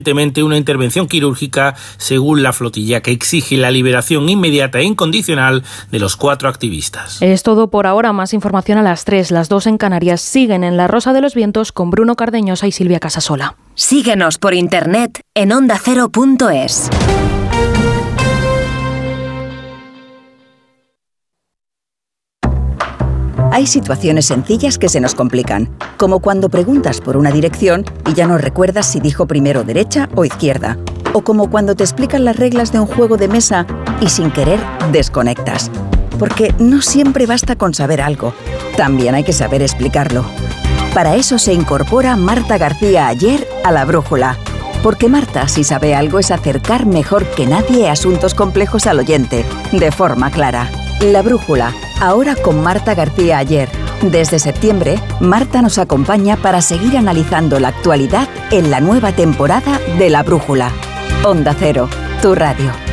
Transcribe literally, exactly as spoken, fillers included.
una intervención quirúrgica según la flotilla, que exige la liberación inmediata e incondicional de los cuatro activistas. Es todo por ahora. Más información a las tres. Las dos en Canarias siguen en La Rosa de los Vientos con Bruno Cardeñosa y Silvia Casasola. Síguenos por internet en onda cero punto es. Hay situaciones sencillas que se nos complican, como cuando preguntas por una dirección y ya no recuerdas si dijo primero derecha o izquierda, o como cuando te explican las reglas de un juego de mesa y sin querer desconectas. Porque no siempre basta con saber algo, también hay que saber explicarlo. Para eso se incorpora Marta García Ayer a La Brújula. Porque Marta, si sabe algo, es acercar mejor que nadie asuntos complejos al oyente, de forma clara. La Brújula, ahora con Marta García Ayer. Desde septiembre, Marta nos acompaña para seguir analizando la actualidad en la nueva temporada de La Brújula. Onda Cero, tu radio.